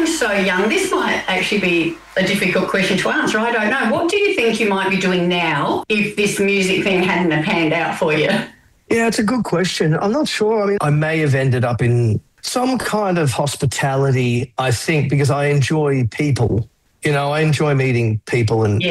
being so young, this might actually be a difficult question to answer. I don't know. What do you think you might be doing now if this music thing hadn't have panned out for you? Yeah, it's a good question. I'm not sure. I mean, I may have ended up in some kind of hospitality, I think, because I enjoy people. You know, I enjoy meeting people and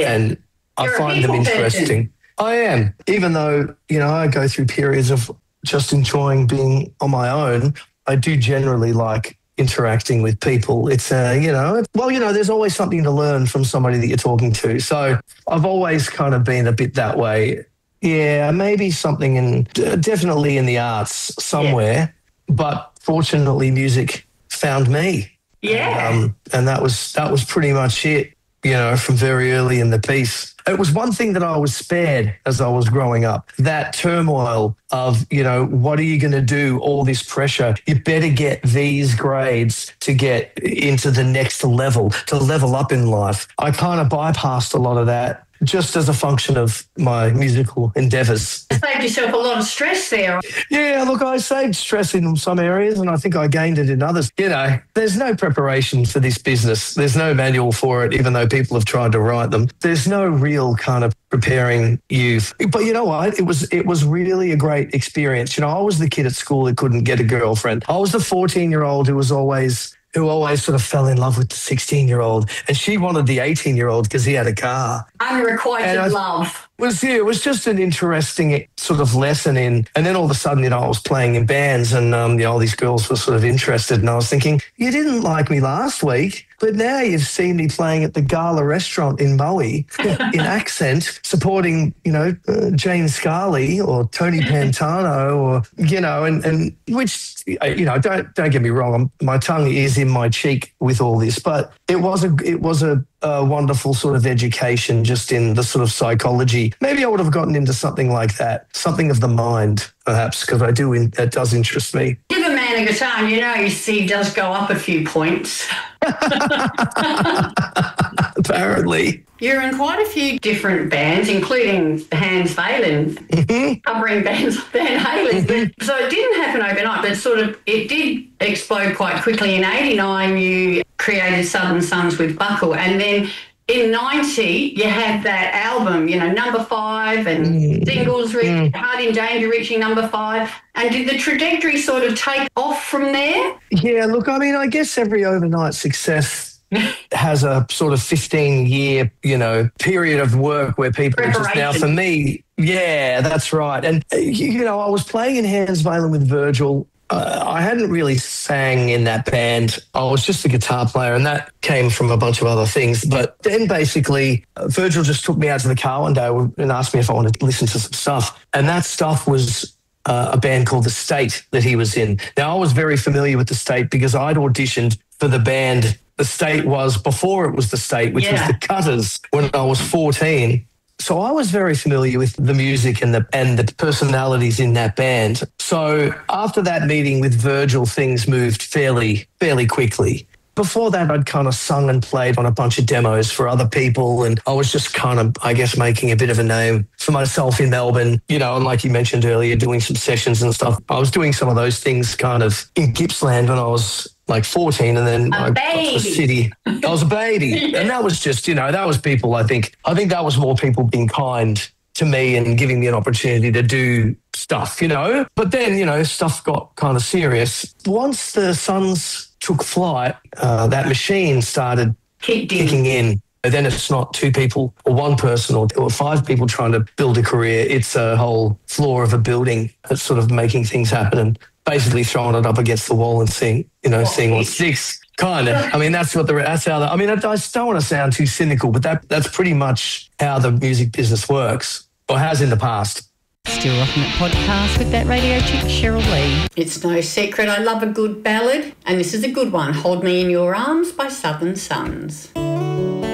I find them interesting. I am. Even though, you know, I go through periods of just enjoying being on my own, I do generally like interacting with people. It's, there's always something to learn from somebody that you're talking to. So I've always kind of been a bit that way. Yeah, maybe something definitely in the arts somewhere, but fortunately music found me. Yeah. And that was pretty much it, you know, from very early in the piece. It was one thing that I was spared as I was growing up, that turmoil of, you know, what are you going to do? All this pressure. You better get these grades to get into the next level, to level up in life. I kind of bypassed a lot of that just as a function of my musical endeavours. You saved yourself a lot of stress there. Yeah, look, I saved stress in some areas and I think I gained it in others. You know, there's no preparation for this business. There's no manual for it, even though people have tried to write them. There's no real kind of preparing you. But you know what? It was really a great experience. You know, I was the kid at school that couldn't get a girlfriend. I was the 14-year-old who always sort of fell in love with the 16-year-old, and she wanted the 18-year-old because he had a car. Unrequited love. It was just an interesting sort of lesson in, and then all of a sudden, you know, I was playing in bands and, all these girls were sort of interested, and I was thinking, you didn't like me last week, but now you've seen me playing at the Gala restaurant in Maui in Accent, supporting, you know, Jane Scarley or Tony Pantano or, you know, and which, you know, don't get me wrong, my tongue is in my cheek with all this, but it was a wonderful sort of education just in the sort of psychology. Maybe I would have gotten into something like that, something of the mind, perhaps, because that does interest me. Give a man a guitar and you know his C does go up a few points. Apparently. You're in quite a few different bands, including Hans Valen, covering bands Van Halen. So it didn't happen overnight, but it did explode quite quickly. In 89, you created Southern Sons with Buckle, and then in 90, you had that album, you know, number 5 and singles, Heart in Danger reaching number 5. And did the trajectory sort of take off from there? Yeah, look, I mean, I guess every overnight success has a sort of 15-year, you know, period of work where people just now, for me, yeah, that's right. And, you know, I was playing in Hans Valen with Virgil. I hadn't really sang in that band. I was just a guitar player, and that came from a bunch of other things. But then basically, Virgil just took me out to the car one day and asked me if I wanted to listen to some stuff. And that stuff was a band called The State that he was in. Now, I was very familiar with The State because I'd auditioned for the band The State was before it was The State, which was The Cutters when I was 14. So I was very familiar with the music and the personalities in that band. So after that meeting with Virgil, things moved fairly quickly. Before that, I'd kind of sung and played on a bunch of demos for other people, and I was just kind of, I guess, making a bit of a name for myself in Melbourne, you know, and like you mentioned earlier, doing some sessions and stuff. I was doing some of those things kind of in Gippsland when I was like 14, and then I got to the city. I was a baby. And that was just, you know, that was people, I think that was more people being kind to me and giving me an opportunity to do stuff, you know. But then, you know, stuff got kind of serious. Once the Sons took flight, that machine started kicking in. And then it's not 2 people or 1 person or 5 people trying to build a career. It's a whole floor of a building that's sort of making things happen and basically throwing it up against the wall and seeing what sticks. Kind of. I mean, I don't want to sound too cynical, but that's pretty much how the music business works, or has in the past. Still Rocking It podcast with that radio chick, Cheryl Lee. It's no secret I love a good ballad, and this is a good one, Hold Me in Your Arms by Southern Sons.